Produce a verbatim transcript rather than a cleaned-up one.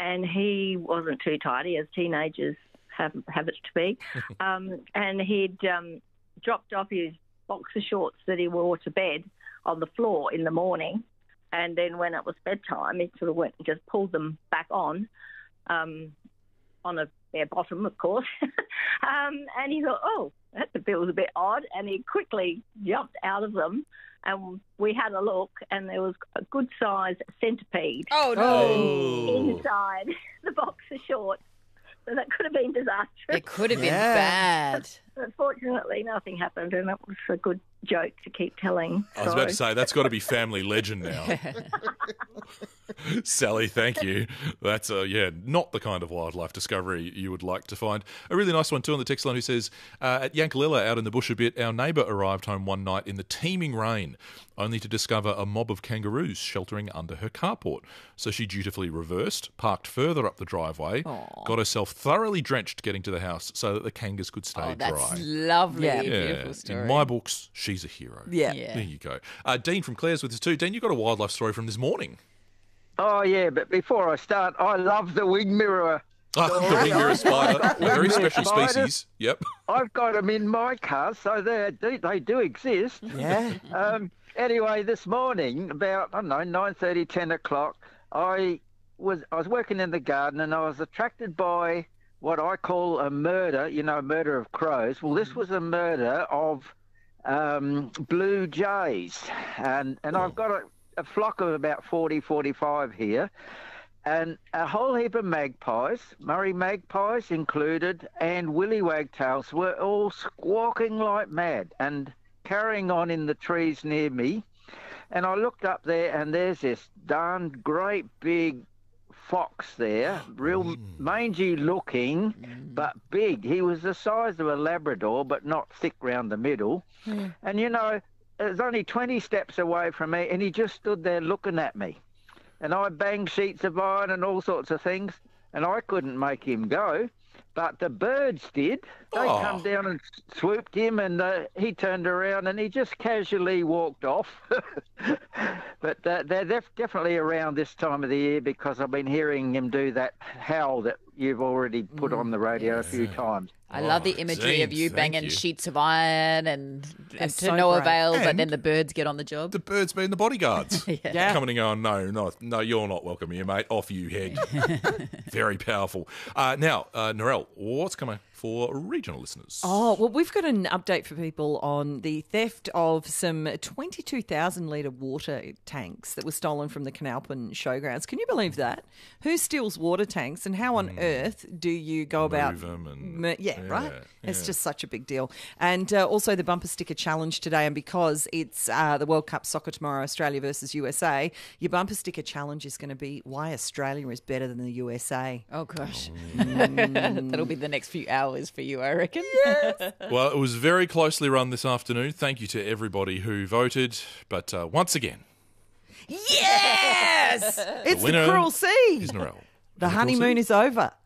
and he wasn't too tidy, as teenagers have habits to be. um, and he'd um, dropped off his boxer shorts that he wore to bed on the floor in the morning. And then when it was bedtime, he sort of went and just pulled them back on, um, on a bare bottom, of course. um, and he thought, oh, that feels a bit odd. And he quickly jumped out of them. And we had a look, and there was a good-sized centipede oh, no. inside the boxer shorts. So that could have been disastrous. It could have Yeah. been bad. But fortunately, nothing happened, and it was a good joke to keep telling. I was about to say, that's got to be family legend now. Sally, thank you. That's, uh, yeah, not the kind of wildlife discovery you would like to find. A really nice one, too, on the text line who says, uh, at Yankalilla, out in the bush a bit, our neighbour arrived home one night in the teeming rain, only to discover a mob of kangaroos sheltering under her carport. So she dutifully reversed, parked further up the driveway, Aw. got herself thoroughly drenched getting to the house so that the kangas could stay Oh, that's dry. lovely. Yeah. Beautiful story. In my books, she's a hero. Yeah. Yeah. There you go. Uh, Dean from Clare's with us too. Dean, you got a wildlife story from this morning. Oh, yeah, but before I start, I love the wing mirror. Oh, the wing mirror spider, a very Wing mirror special spiders. species. Yep. I've got them in my car, so they do, they do exist. Yeah. Um, anyway, this morning, about, I don't know, nine thirty, ten o'clock, I was I was working in the garden and I was attracted by what I call a murder, you know, a murder of crows. Well, this was a murder of um, blue jays. And, and I've got a, a flock of about forty, forty-five here. And a whole heap of magpies, Murray magpies included, and willy wagtails were all squawking like mad and carrying on in the trees near me. And I looked up there, and there's this darn great big fox there, real mangy looking, but big. He was the size of a Labrador, but not thick round the middle. And, you know, it was only twenty steps away from me, and he just stood there looking at me. And I banged sheets of iron and all sorts of things, and I couldn't make him go. But the birds did. They Oh. come down and swooped him, and uh, he turned around and he just casually walked off. But uh, they're def- definitely around this time of the year because I've been hearing him do that howl that you've already put on the radio a few times. I love the Oh, imagery of Dean, you thank banging you. sheets of iron and, and to so no brave. avail, but And- then the birds get on the job. The birds being the bodyguards. Yeah. Coming and going, no, no, no, you're not welcome here, mate. Off you head. Very powerful. Uh, now, uh, Narelle, what's coming for regional listeners? Oh, well, we've got an update for people on the theft of some twenty-two thousand litre water tanks that were stolen from the Canalpin Showgrounds. Can you believe that? Who steals water tanks and how on earth do you go about... Move 'em and- Mo- yeah, yeah, right? It's yeah. just such a big deal. And uh, also the bumper sticker challenge today, and because it's uh, the World Cup soccer tomorrow, Australia versus U S A, your bumper sticker challenge is going to be why Australia is better than the U S A. Oh, gosh. That'll be the next few hours for you, I reckon. Well, it was very closely run this afternoon. Thank you to everybody who voted. But uh, once again, Yes! It's the, winner cruel sea. is Narelle. The honeymoon is over.